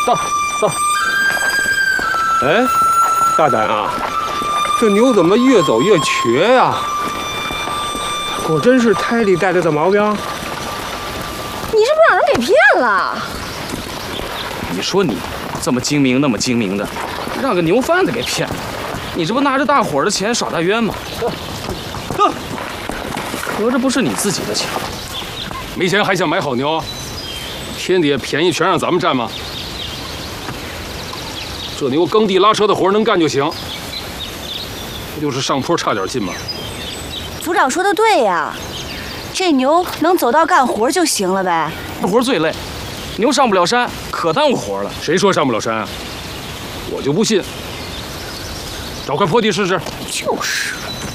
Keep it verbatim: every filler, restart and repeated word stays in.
走走。哎，大胆啊！这牛怎么越走越瘸呀？果真是胎里带着的毛病？ 你是不是让人给骗了？ 你说你这么精明，那么精明的，让个牛贩子给骗了，你这不拿着大伙儿的钱耍大冤吗？合着不是你自己的钱？ 没钱还想买好牛？天底下便宜全让咱们占吗？这牛耕地拉车的活能干就行，不就是上坡差点劲吗？ 组长说的对呀，这牛能走道干活就行了呗。 干活最累，牛上不了山，可耽误活了。 谁说上不了山啊？我就不信。找块坡地试试。 就是。